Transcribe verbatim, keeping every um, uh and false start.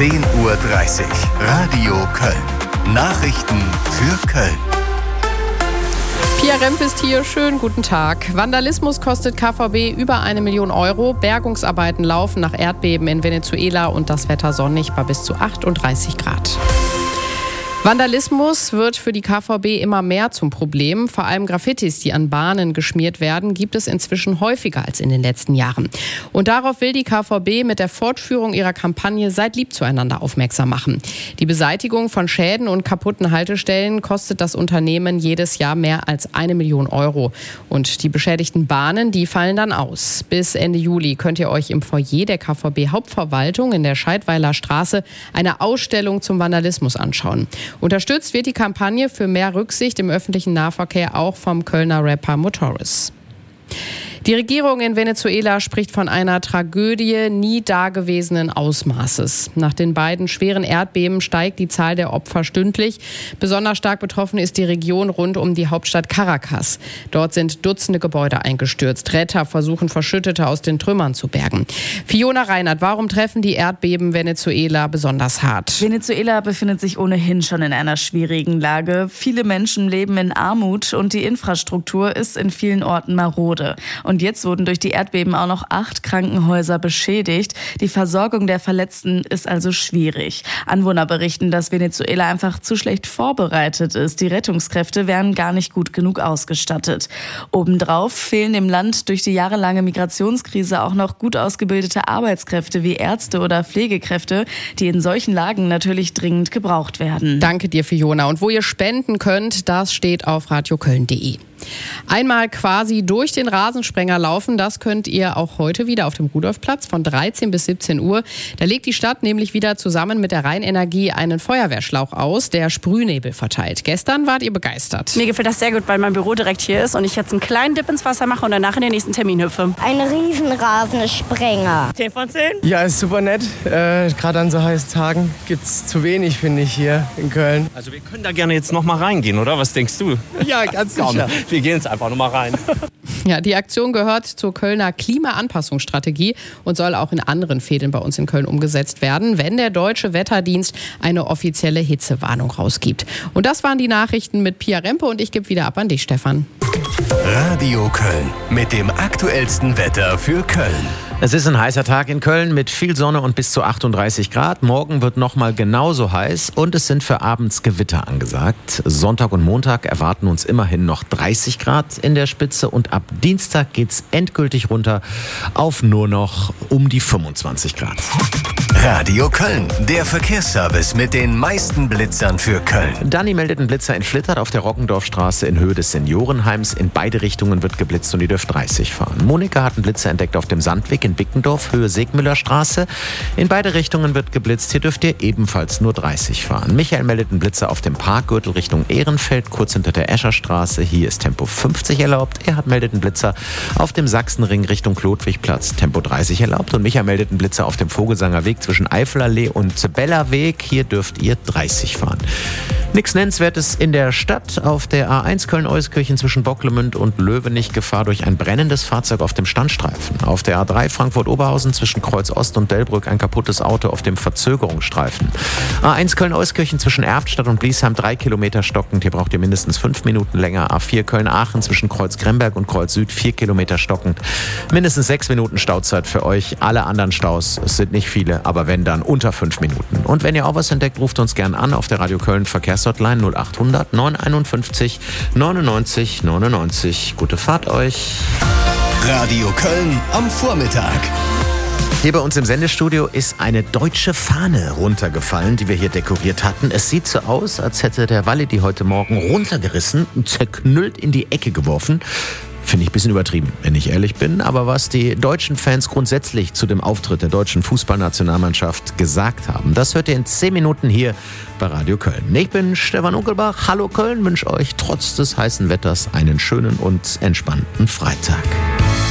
zehn Uhr dreißig. Radio Köln. Nachrichten für Köln. Pia Remp ist hier. Schönen guten Tag. Vandalismus kostet K V B über eine Million Euro. Bergungsarbeiten laufen nach Erdbeben in Venezuela und das Wetter sonnig bei bis zu achtunddreißig Grad. Vandalismus wird für die K V B immer mehr zum Problem. Vor allem Graffitis, die an Bahnen geschmiert werden, gibt es inzwischen häufiger als in den letzten Jahren. Und darauf will die K V B mit der Fortführung ihrer Kampagne Seid lieb zueinander aufmerksam machen. Die Beseitigung von Schäden und kaputten Haltestellen kostet das Unternehmen jedes Jahr mehr als eine Million Euro. Und die beschädigten Bahnen, die fallen dann aus. Bis Ende Juli könnt ihr euch im Foyer der K V B Hauptverwaltung in der Scheidweiler Straße eine Ausstellung zum Vandalismus anschauen. Unterstützt wird die Kampagne für mehr Rücksicht im öffentlichen Nahverkehr auch vom Kölner Rapper Motoris. Die Regierung in Venezuela spricht von einer Tragödie nie dagewesenen Ausmaßes. Nach den beiden schweren Erdbeben steigt die Zahl der Opfer stündlich. Besonders stark betroffen ist die Region rund um die Hauptstadt Caracas. Dort sind Dutzende Gebäude eingestürzt. Retter versuchen, Verschüttete aus den Trümmern zu bergen. Fiona Reinhardt, warum treffen die Erdbeben Venezuela besonders hart? Venezuela befindet sich ohnehin schon in einer schwierigen Lage. Viele Menschen leben in Armut und die Infrastruktur ist in vielen Orten marode. Und jetzt wurden durch die Erdbeben auch noch acht Krankenhäuser beschädigt. Die Versorgung der Verletzten ist also schwierig. Anwohner berichten, dass Venezuela einfach zu schlecht vorbereitet ist. Die Rettungskräfte wären gar nicht gut genug ausgestattet. Obendrauf fehlen im Land durch die jahrelange Migrationskrise auch noch gut ausgebildete Arbeitskräfte wie Ärzte oder Pflegekräfte, die in solchen Lagen natürlich dringend gebraucht werden. Danke dir, Fiona. Und wo ihr spenden könnt, das steht auf radioköln punkt de. Einmal quasi durch den Rasensprenger laufen, das könnt ihr auch heute wieder auf dem Rudolfplatz von dreizehn bis siebzehn Uhr. Da legt die Stadt nämlich wieder zusammen mit der Rheinenergie einen Feuerwehrschlauch aus, der Sprühnebel verteilt. Gestern wart ihr begeistert. Mir gefällt das sehr gut, weil mein Büro direkt hier ist und ich jetzt einen kleinen Dip ins Wasser mache und danach in den nächsten Termin hüpfe. Ein Riesenrasensprenger. zehn von zehn? Ja, ist super nett. Äh, Gerade an so heißen Tagen gibt es zu wenig, finde ich, hier in Köln. Also wir können da gerne jetzt noch mal reingehen, oder? Was denkst du? Ja, ganz sicher. Wir gehen jetzt einfach noch mal rein. Ja, die Aktion gehört zur Kölner Klimaanpassungsstrategie und soll auch in anderen Fädeln bei uns in Köln umgesetzt werden, wenn der Deutsche Wetterdienst eine offizielle Hitzewarnung rausgibt. Und das waren die Nachrichten mit Pia Rempe und ich gebe wieder ab an dich, Stefan. Radio Köln mit dem aktuellsten Wetter für Köln. Es ist ein heißer Tag in Köln mit viel Sonne und bis zu achtunddreißig Grad. Morgen wird noch mal genauso heiß und es sind für abends Gewitter angesagt. Sonntag und Montag erwarten uns immerhin noch dreißig Grad in der Spitze und ab Dienstag geht's endgültig runter auf nur noch um die fünfundzwanzig Grad. Radio Köln, der Verkehrsservice mit den meisten Blitzern für Köln. Dani meldet einen Blitzer in Flittert auf der Rockendorfstraße in Höhe des Seniorenheims. In beide Richtungen wird geblitzt und ihr dürft dreißig fahren. Monika hat einen Blitzer entdeckt auf dem Sandweg in Bickendorf, Höhe Segmüllerstraße. In beide Richtungen wird geblitzt. Hier dürft ihr ebenfalls nur dreißig fahren. Michael meldet einen Blitzer auf dem Parkgürtel Richtung Ehrenfeld, kurz hinter der Escherstraße. Hier ist Tempo fünfzig erlaubt. Er hat meldet einen Blitzer auf dem Sachsenring Richtung Klodwigplatz, Tempo dreißig erlaubt. Und Michael meldet einen Blitzer auf dem Vogelsanger Weg zwischen Eifelallee und Bellerweg. Hier dürft ihr dreißig fahren. Nichts Nennenswertes in der Stadt. Auf der A eins Köln-Euskirchen zwischen Bocklemünd und Löwenich Gefahr durch ein brennendes Fahrzeug auf dem Standstreifen. Auf der A drei Frankfurt-Oberhausen zwischen Kreuz Ost und Delbrück ein kaputtes Auto auf dem Verzögerungsstreifen. A eins Köln-Euskirchen zwischen Erftstadt und Bliesheim drei Kilometer stockend. Hier braucht ihr mindestens fünf Minuten länger. A vier Köln-Aachen zwischen Kreuz Gremberg und Kreuz Süd vier Kilometer stockend. Mindestens sechs Minuten Stauzeit für euch. Alle anderen Staus, es sind nicht viele, aber wenn dann unter fünf Minuten. Und wenn ihr auch was entdeckt, ruft uns gern an auf der Radio Köln Verkehrshotline null achthundert neunhunderteinundfünfzig neunundneunzig neunundneunzig. Gute Fahrt euch. Radio Köln am Vormittag. Hier bei uns im Sendestudio ist eine deutsche Fahne runtergefallen, die wir hier dekoriert hatten. Es sieht so aus, als hätte der Walli die heute Morgen runtergerissen und zerknüllt in die Ecke geworfen. Finde ich ein bisschen übertrieben, wenn ich ehrlich bin. Aber was die deutschen Fans grundsätzlich zu dem Auftritt der deutschen Fußballnationalmannschaft gesagt haben, das hört ihr in zehn Minuten hier bei Radio Köln. Ich bin Stefan Unkelbach. Hallo Köln, wünsche euch trotz des heißen Wetters einen schönen und entspannten Freitag.